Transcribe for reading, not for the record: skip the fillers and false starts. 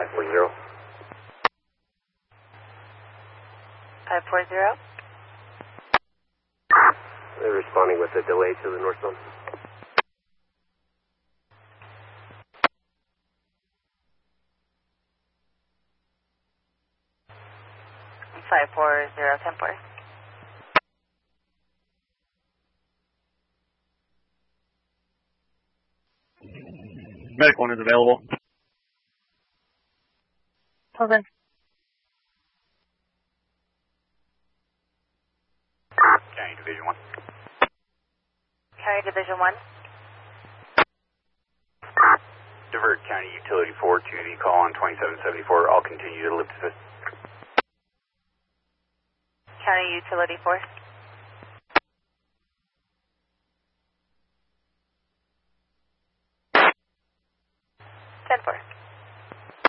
540. 540. They're responding with a delay to the northbound. 540, 10-4. Medic 1 is available. Hold on. County Division 1. County Division 1. Divert County Utility 4 to the call on 2774. I'll continue to lift assist. County Utility 4. 10-4.